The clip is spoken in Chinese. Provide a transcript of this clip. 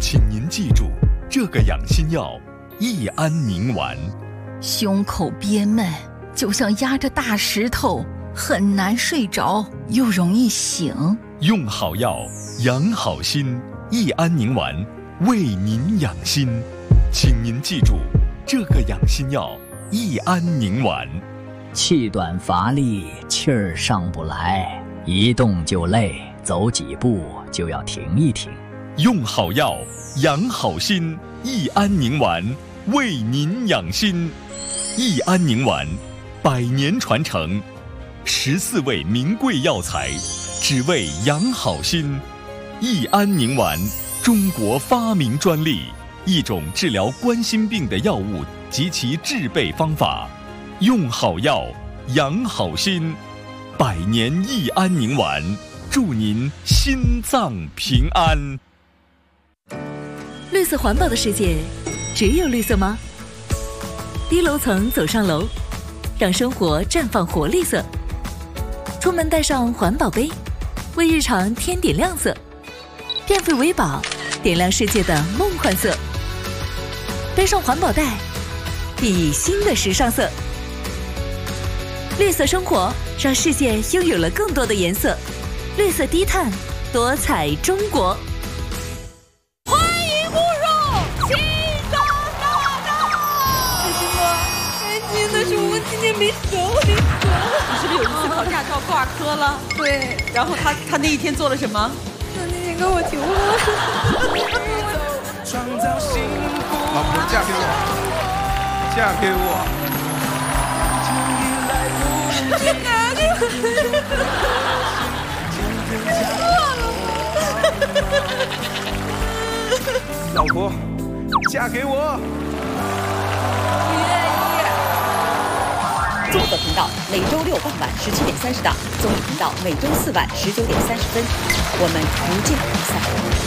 请您记住这个养心药益安宁丸。 胸口憋闷，就像压着大石头，很难睡着，又容易醒。 用好药，养好心，益安宁丸为您养心。请您记住这个养心药益安宁丸。 气短乏力，气儿上不来，一动就累，走几步就要停一停。 用好药，养好心，益安宁丸为您养心。益安宁丸100年传承，14味名贵药材，只为养好心。益安宁丸，中国发明专利，一种治疗冠心病的药物及其制备方法。用好药，养好心，100年益安宁丸，祝您心脏平安。 绿色环保的世界，只有绿色吗？低楼层走上楼，让生活绽放活力色。出门带上环保杯，为日常添点亮色。变废为宝，点亮世界的梦幻色。背上环保袋，熠熠新的时尚色。绿色生活，让世界拥有了更多的颜色。绿色低碳，多彩中国。 欢迎步入新生大道！开心吗？开心，但是我们今天没蛇， 你是不是有一次考驾照挂科了？ 对， 然后他那一天做了什么？ 他那天跟我求婚。 老婆嫁给我，嫁给我。老婆，嫁给我！ 综合频道每周6傍晚17点30档，综艺频道每周4晚19点30分，我们不见不散。